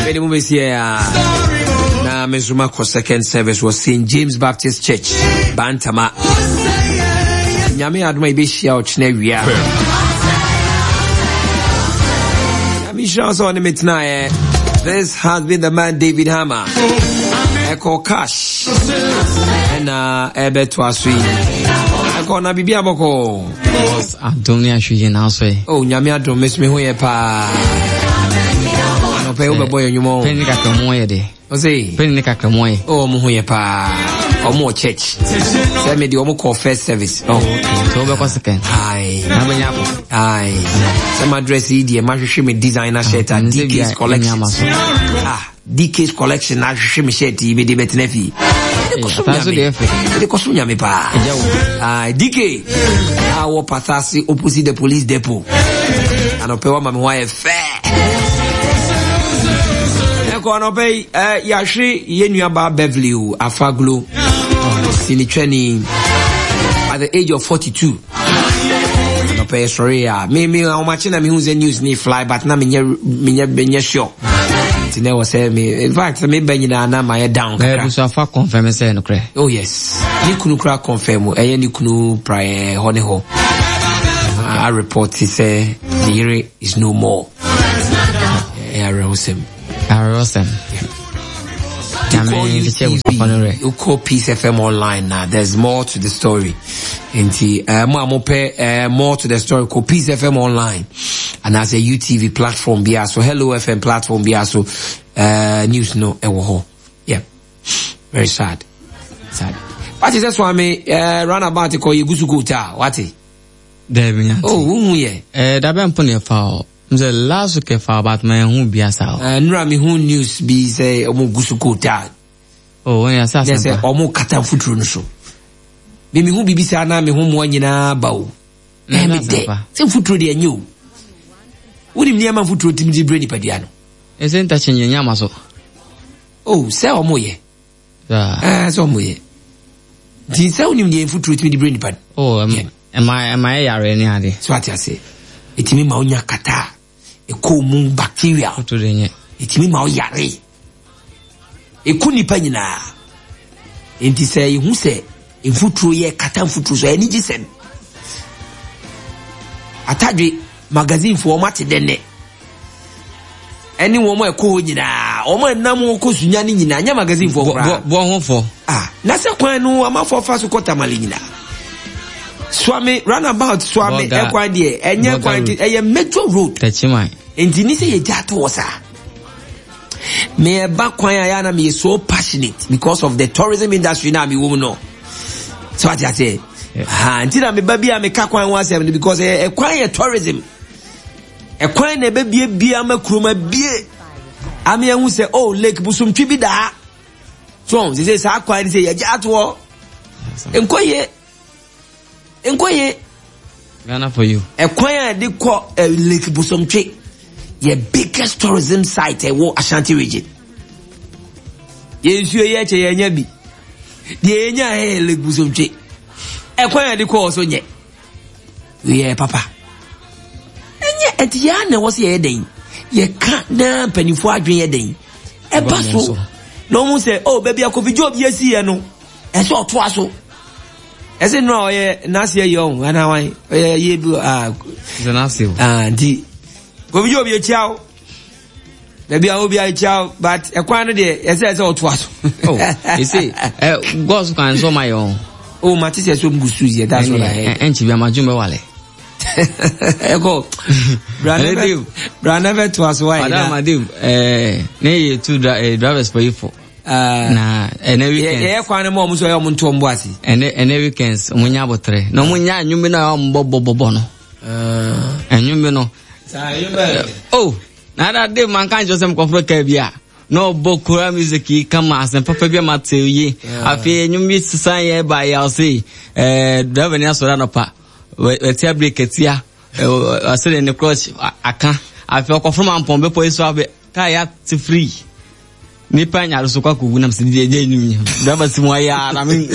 Many movies here. Na mesuma ko second service was St. James Baptist Church, Bantama. Nyame aduma ibe shia ochne wia. This has been the man David Hammer. Echo Cash. And Ebet Wasui. Echo na bibi aboko. Adonia shuye na so. Oh, nyame adom miss me hoye pa. No pe ube boy nyumo. Penny kakamo ye de. O say. Penny kakamo ye. Oh, mo hoye pa. Omo church. Say me the omo call first service. Oh, okay. So be ko second. Aye. Na benya ko. Aye. Some address idi e ma hwehwe me designer shirt and DK's collection. DK's collection na hwehwe me shirt yi be de betnefi. Kosunya me pa. DK. Our Pathasi opposite the police depot. And opewa mami wa fair. Eko anope yashi yenuaba Beverly Afaglo. Sinicheni at the age of 42. Anope sorry me how much na me who's news ni fly but na me sure. Tine was say me in fact me benyina na my down. So afa confirm say no kre. Oh yes. Ni kunu kra confirm ni kunu prayer hone ho. I report say the year is no more. Arosem. You call Peace FM online now. There's more to the story. More to the story. Call Peace FM online. And as a UTV platform, so Hello FM platform, so news no ewo. Yeah. Very sad. What is that one me run about to call you Gusukuta? What is? Oh, yeah. That been pony foul. The last week about my own biasa. Nra me who news be say omo Gusukuta. Oh, yes, I say omo kata futuro no so. Me who bibi say na me hu mo nyina ba o. Me de. Say futuro de anyo. Wodi me ma futuro timi di bre ni padia no. Isn't that chenye nyama so? Oh, say omo ye. So omo ye. Di say onim de futuro timi di bre ni pad. Oh, am I yare ni ade. So what you say? Itimi ma onya kata. Eko mu bacteria. Futuro de nye. Itimi ma o yare. Eku nipa nyina. Enti say hu say futuro ye kata futuro so ani gisem. Atadwe magazine for mate denne. Eni wo mo eko nyina. O mo nam ko sunya ni nyina nya magazine for kra. Bo ho for. Na se kwan no amafo fa so kota mali nyina. Swami runabout swami ekwan de enye kwan eye metro road. Techimai. Enti ni se ye jato wosa. Me ba kwan ya na me so passionate because of the tourism industry na me wo no. So what I say? Enti na me ba bia me ka kwan wasem because e kwan ye tourism. E kwan na be bia makroma bie. Ame hu say oh Lake Busumtwi bi da. So they say sa kwan say ye jato. Enkoye Ghana for you. Ekwan de ko Lake Busumtwi. Ye biggest tourism site wo Ashanti region. Ye nsuo ye che ye nya bi. De nya Lake Busumtwi. Ekwan de ko so nye. We papa. Enye etia na wo se ye den. Ye ka na panifo adwen ye den. E ba so. No mu say oh baby akovijo bi esi ye no. E so to aso. Ese no ye nasi ye yon ana wan ye bi nasi di Kovijo bi chiao baby a obi a chiao but ekwan no de ese oto aso. Oh you see gods can so my own. Oh mati se so mbusu ye that's what I heard. Enchi bi amajumbe wale eko brand to us why madam ne two drivers for you for na weekends e kwan mo so yo monto mbo asi ene weekends munya botre no munya anwumbe na mbobobobo no anwumbe no oh na that day man kan josem kofro ka bia no bokura music kama asen papa bia mateyi afi anwumbe sisan ye ba ya say driver ni asora no pa we break etia asere ne cross aka afi okofro man pombe police abe ka ya ti free nipa nya so kwa kugu na msidi je nyum driver si mo ya na me